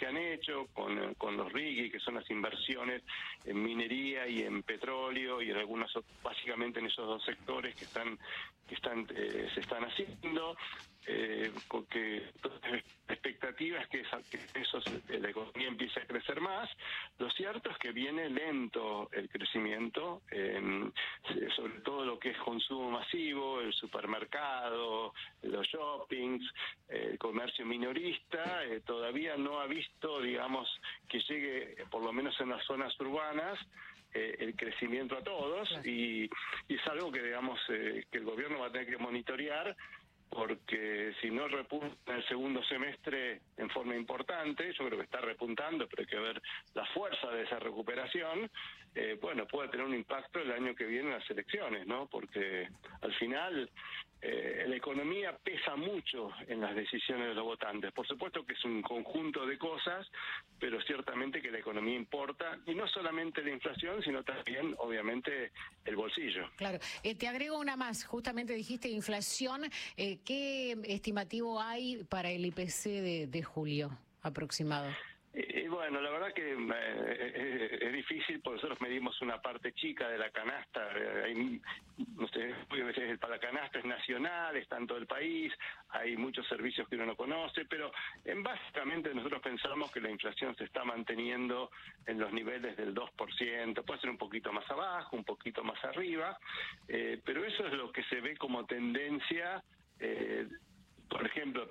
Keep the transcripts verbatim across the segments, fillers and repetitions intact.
que han hecho con, con los R I G I, que son las inversiones en minería y en petróleo y en algunos, básicamente en esos dos sectores que están que están eh, se están haciendo, eh, con que la expectativa es que, esa, que eso, la economía empiece a crecer más. Lo cierto es que viene lento el crecimiento, eh, sobre todo lo que es consumo masivo, el supermercado, los shoppings, eh, el comercio minorista, eh, todavía no ha visto, digamos, que llegue, por lo menos en las zonas urbanas, Eh, el crecimiento a todos, claro. y, y es algo que, digamos, eh, que el gobierno va a tener que monitorear, porque si no repunta en el segundo semestre en forma importante, yo creo que está repuntando, pero hay que ver la fuerza de esa recuperación, eh, bueno, puede tener un impacto el año que viene en las elecciones, ¿no? Porque al final eh, la economía pesa mucho en las decisiones de los votantes. Por supuesto que es un conjunto de cosas, pero ciertamente que la economía importa, y no solamente la inflación, sino también, obviamente, el bolsillo. Claro. Eh, te agrego una más. Justamente dijiste inflación. Eh, ¿Qué estimativo hay para el I P C de, de julio aproximado? Y bueno, la verdad que eh, es difícil, porque nosotros medimos una parte chica de la canasta. Hay, no sé, la canasta es nacional, está en todo el país, hay muchos servicios que uno no conoce, pero en básicamente nosotros pensamos que la inflación se está manteniendo en los niveles del dos por ciento, puede ser un poquito más abajo, un poquito más arriba, eh, pero eso es lo que se ve como tendencia. eh, Por ejemplo,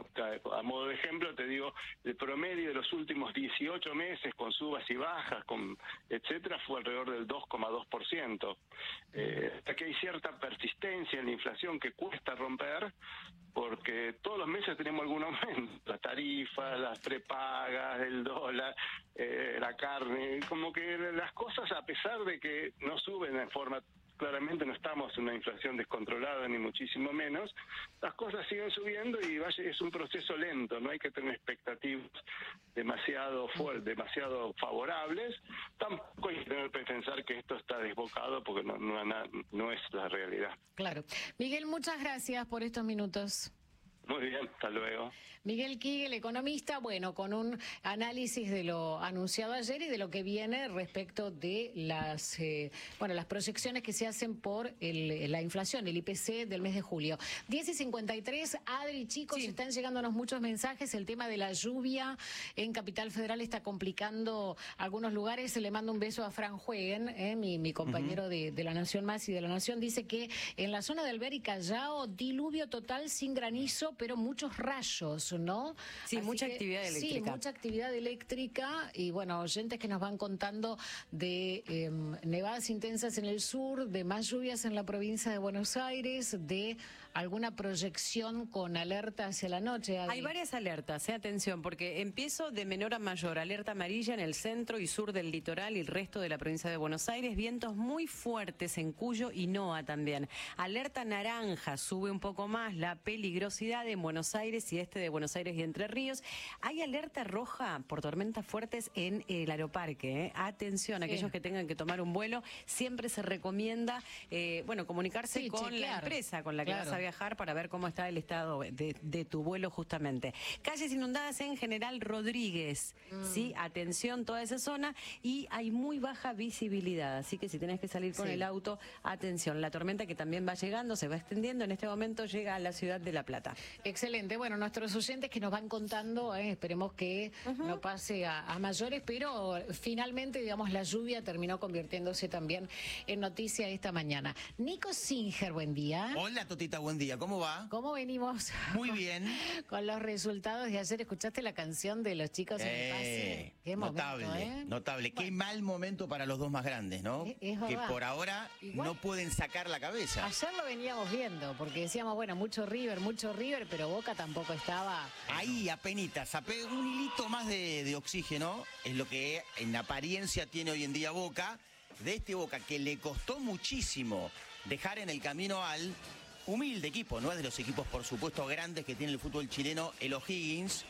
a modo de ejemplo, te digo, el promedio de los últimos dieciocho meses, con subas y bajas, con etcétera, fue alrededor del dos coma dos por ciento. Eh, hasta que hay cierta persistencia en la inflación que cuesta romper, porque todos los meses tenemos algún aumento, las tarifas, las prepagas, el dólar, eh, la carne, como que las cosas, a pesar de que no suben en forma... Claramente no estamos en una inflación descontrolada, ni muchísimo menos. Las cosas siguen subiendo y vaya, es un proceso lento, no hay que tener expectativas demasiado fuertes, demasiado favorables. Tampoco hay que tener que pensar que esto está desbocado, porque no, no, no es la realidad. Claro. Miguel, muchas gracias por estos minutos. Muy bien, hasta luego. Miguel Kigel, economista, bueno, con un análisis de lo anunciado ayer y de lo que viene respecto de las eh, bueno las proyecciones que se hacen por el, la inflación, el I P C del mes de julio. diez y cincuenta y tres, Adri, chicos, sí. Están llegándonos muchos mensajes. El tema de la lluvia en Capital Federal está complicando algunos lugares. Le mando un beso a Fran Jueguen, eh, mi, mi compañero uh-huh. de, de La Nación Más y de La Nación. Dice que en la zona de Alvear y Callao, diluvio total sin granizo, pero muchos rayos, ¿no? Sí, Así mucha que, actividad eléctrica. Sí, mucha actividad eléctrica y, bueno, oyentes que nos van contando de eh, nevadas intensas en el sur, de más lluvias en la provincia de Buenos Aires, de alguna proyección con alerta hacia la noche. Adri. Hay varias alertas, eh, atención, porque empiezo de menor a mayor. Alerta amarilla en el centro y sur del litoral y el resto de la provincia de Buenos Aires. Vientos muy fuertes en Cuyo y Noa también. Alerta naranja, sube un poco más la peligrosidad en Buenos Aires y este de Buenos Aires y Entre Ríos. Hay alerta roja por tormentas fuertes en el aeroparque. ¿eh? Atención, sí. Aquellos que tengan que tomar un vuelo, siempre se recomienda, eh, bueno, comunicarse sí, con chequear. la empresa con la que claro. vas a viajar para ver cómo está el estado de, de tu vuelo justamente. Calles inundadas en General Rodríguez, mm. sí, atención, toda esa zona, y hay muy baja visibilidad, así que si tenés que salir con sí. el auto, atención. La tormenta que también va llegando, se va extendiendo, en este momento llega a la ciudad de La Plata. Excelente. Bueno, nuestros oyentes que nos van contando, eh, esperemos que uh-huh. no pase a, a mayores, pero finalmente, digamos, la lluvia terminó convirtiéndose también en noticia esta mañana. Nico Singer, buen día. Hola, Totita, buen día. ¿Cómo va? ¿Cómo venimos? Muy bien. Con los resultados de ayer. ¿Escuchaste la canción de los chicos en eh, el pase? Qué notable, momento, ¿eh? Notable. Bueno. Qué mal momento para los dos más grandes, ¿no? Es, es que por ahora Igual, no pueden sacar la cabeza. Ayer lo veníamos viendo, porque decíamos, bueno, mucho River, mucho River, pero Boca tampoco estaba... Ahí, apenitas, ape un hilito más de, de oxígeno, es lo que en apariencia tiene hoy en día Boca, de este Boca que le costó muchísimo dejar en el camino al humilde equipo, no es de los equipos, por supuesto, grandes que tiene el fútbol chileno, el O'Higgins,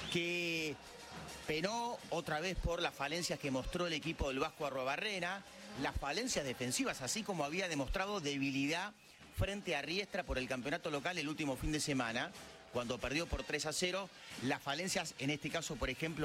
que penó otra vez por las falencias que mostró el equipo del Vasco Arruabarrena, las falencias defensivas, así como había demostrado debilidad frente a Riestra por el campeonato local el último fin de semana, cuando perdió por tres a cero. Las falencias, en este caso, por ejemplo,